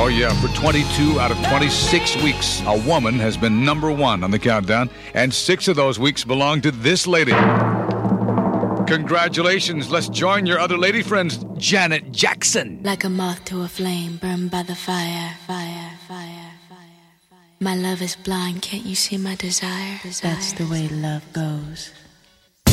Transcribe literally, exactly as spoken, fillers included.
yeah, for twenty-two out of twenty-six weeks, a woman has been number one on the countdown, and six of those weeks belong to this lady. Congratulations. Let's join your other lady friends, Janet Jackson. Like a moth to a flame, burned by the fire, fire, fire, fire, fire. My love is blind, can't you see my desire? desire. That's the way love goes.